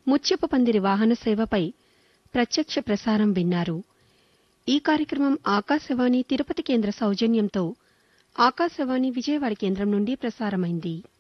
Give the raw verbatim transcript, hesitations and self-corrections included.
ముత్యపు పందిరి వాహన సేవపై ప్రత్యక్ష ప్రసారం విన్నారు. ఈ కార్యక్రమం ఆకాశవాణి తిరుపతి కేంద్ర సౌజన్యంతో ఆకాశవాణి విజయవాడ కేంద్రం నుండి ప్రసారమైంది.